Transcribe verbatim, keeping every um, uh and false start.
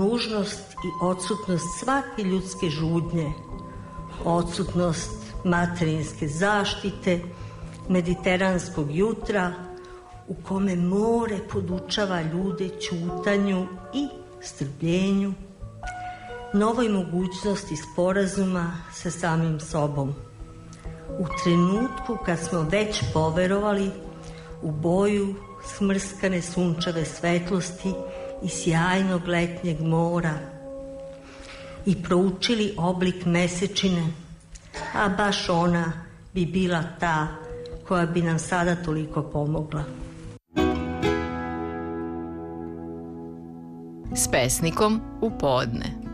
nužnost i odsutnost svake ljudske žudnje, odsutnost materinske zaštite, mediteranskog jutra u kome more podučava ljude ćutanju i strpljenju, novoj mogućnosti sporazuma sa samim sobom. U trenutku kad smo već poverovali u boju smrskane sunčeve svetlosti i sjajnog letnjeg mora i proučili oblik mesečine, a baš ona bi bila ta koja bi nam sada toliko pomogla. S pesnikom u podne.